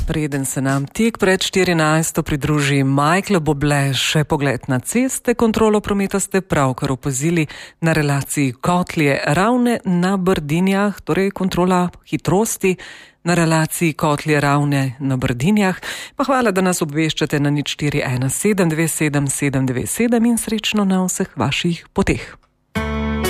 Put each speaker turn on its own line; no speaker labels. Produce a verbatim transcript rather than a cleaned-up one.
Preden se nam tik pred štirinajsto pridruži Michael Bublé, še pogled na ceste. Kontrolo prometa ste pravkar opazili na relaciji Kotlje-Ravne na Brdinjah, torej kontrola hitrosti na relaciji Kotlje-Ravne na Brdinjah. Pa hvala, da nas obveščate na nič štiri ena sedem dve sedem sedem dve sedem in srečno na vseh vaših poteh.